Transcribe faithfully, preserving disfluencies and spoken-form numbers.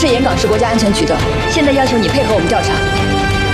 是盐港市国家安全局的，现在要求你配合我们调查。